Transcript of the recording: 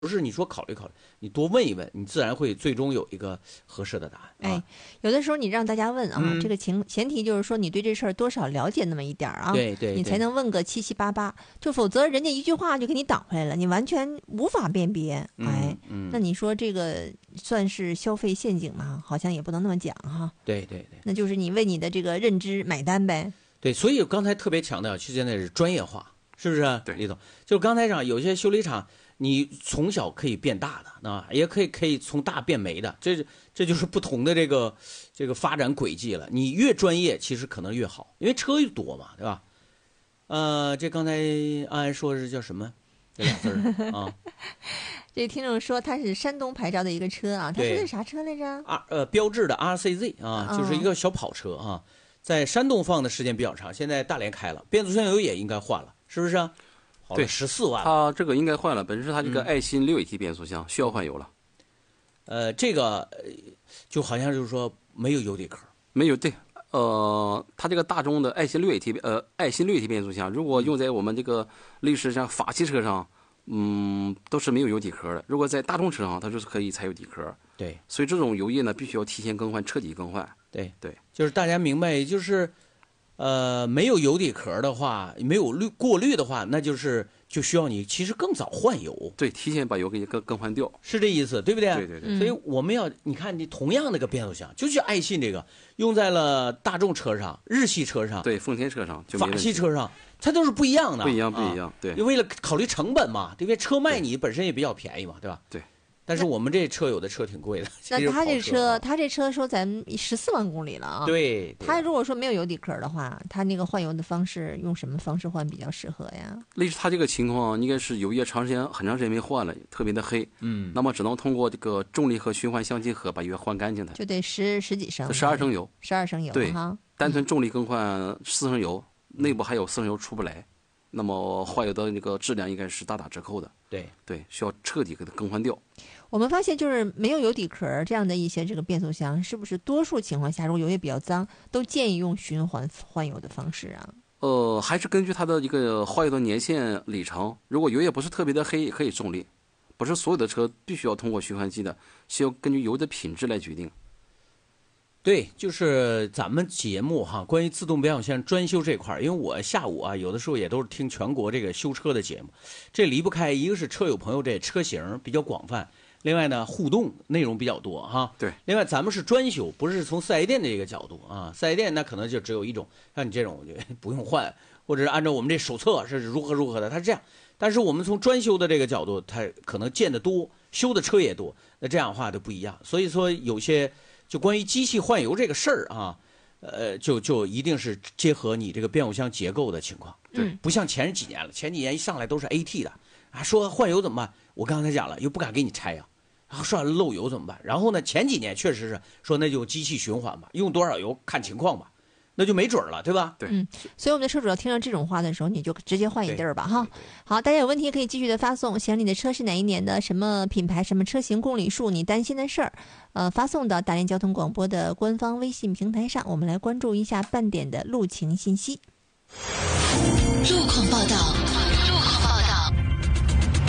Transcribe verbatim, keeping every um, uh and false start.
不是你说考虑考虑，你多问一问，你自然会最终有一个合适的答案。 啊、哎，有的时候你让大家问啊，嗯、这个情前提就是说你对这事儿多少了解那么一点啊， 对 对, 对， 你才能问个七七八八，就否则人家一句话就给你挡回来了，你完全无法辨别。哎， 嗯嗯、 那你说这个算是消费陷阱吗？好像也不能那么讲哈。 对对对， 那就是你为你的这个认知买单呗。 对，所以刚才特别强调，现在是专业化，是不是？ 对， 李总，就刚才讲有些修理厂。你从小可以变大的，啊，也可以可以从大变没的，这这就是不同的这个这个发展轨迹了。你越专业，其实可能越好，因为车越多嘛，对吧？呃，这刚才安安说的是叫什么？这俩字儿啊？ 这听众说他是山东牌照的一个车啊，他说的是啥车来着？ 啊呃，标致的 R C Z 啊， 哦、 就是一个小跑车啊，在山东放的时间比较长，现在大连开了，变速箱油也应该换了，是不是、啊？ 对， 十四万， 它这个应该换了。本身它这个爱信六 A T 变速箱、嗯、需要换油了。 呃，这个就好像就是说没有油底壳， 没有对。呃，它这个大众的爱信六 A T 呃爱信六 A T 变速箱，如果用在我们这个类似像法系车上，嗯，都是没有油底壳的。如果在大众车上，它就是可以采有底壳。 对， 所以这种油液呢，必须要提前更换，彻底更换。 对对， 就是大家明白，就是。呃，没有油底壳的话，没有滤过滤的话，那就是就需要你其实更早换油， 对，提前把油给你更更换掉， 是这意思，对不对？ 对对对。 所以我们要你看，你同样的个变速箱，就像爱信这个，用在了大众车上、日系车上， 对，丰田车上、 法系车上，它都是不一样的， 不一样，不一样。 啊、 对， 为了考虑成本嘛，对不对？车卖你本身也比较便宜嘛，对吧？ 对。 但是我们这车有的车挺贵的。 那他这车， 他这车说咱十四万公里了啊。 对。 他如果说没有油底壳的话，他那个换油的方式用什么方式换比较适合呀？ 类似他这个情况，应该是油液长时间很长时间没换了，特别的黑。 嗯。 那么只能通过这个重力和循环相结合把油换干净的。 就得十十几升。 十二升油。 十二升油。 对哈。 单纯重力更换四升油，嗯、内部还有四升油出不来，那么换油的那个质量应该是大打折扣的。 对对，需要彻底给它更换掉。 我们发现就是没有油底壳这样的一些这个变速箱，是不是多数情况下如果油液比较脏，都建议用循环换油的方式啊？ 呃，还是根据它的一个换油的年限里程，如果油液不是特别的黑，也可以重力。不是所有的车必须要通过循环机的，需要根据油的品质来决定。 对，就是咱们节目哈，关于自动变速箱专修这块，因为我下午啊，有的时候也都是听全国这个修车的节目，这离不开一个是车友朋友这车型比较广泛。另外呢，互动内容比较多哈。 对。 另外，咱们是专修，不是从四 S 店的这个角度啊。四 S 店那可能就只有一种，像你这种就不用换，或者是按照我们这手册是如何如何的，它是这样。但是我们从专修的这个角度，它可能见得多，修的车也多，那这样的话就不一样。所以说，有些就关于机器换油这个事儿啊，呃，就就一定是结合你这个变速箱结构的情况。 对。 不像前几年了，前几年一上来都是 A T 的啊，说换油怎么办？我刚才讲了，又不敢给你拆呀、啊。说漏油怎么办？然后呢，前几年确实是说那就机器循环吧，用多少油看情况吧，那就没准了，对吧？ 对， 嗯，所以我们的车主要听到这种话的时候，你就直接换一地儿吧，哈。好，大家有问题可以继续的发送，想你的车是哪一年的，什么品牌，什么车型，公里数，你担心的事儿，呃，发送到大连交通广播的官方微信平台上，我们来关注一下半点的路情信息。 路况报道。